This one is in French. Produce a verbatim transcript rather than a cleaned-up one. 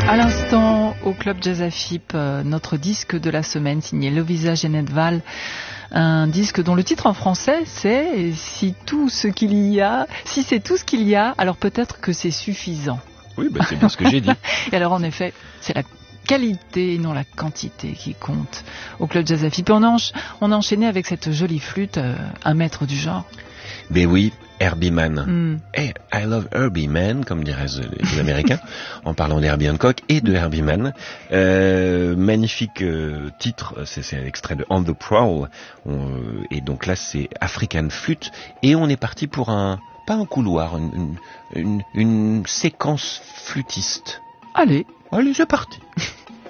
À l'instant, au Club Jazz Afip, euh, notre disque de la semaine signé Lovisa Genetval, un disque dont le titre en français c'est « Si tout ce qu'il y a, si c'est tout ce qu'il y a, alors peut-être que c'est suffisant ». Oui, bah c'est bien ce que j'ai dit. Et alors en effet, c'est la qualité et non la quantité qui compte au Club Jazz Afip. On a, encha- on a enchaîné avec cette jolie flûte, euh, un maître du genre. Ben oui, Herbie Mann. Mm. Hey, I love Herbie Mann, comme diraient les Américains, en parlant d'Herbie Hancock et de Herbie Mann. Euh, magnifique euh, titre, c'est, c'est un extrait de On the Prowl. On, euh, et donc là, c'est African Flute. Et on est parti pour un, pas un couloir, une, une, une, une séquence flûtiste. Allez. Allez, c'est parti.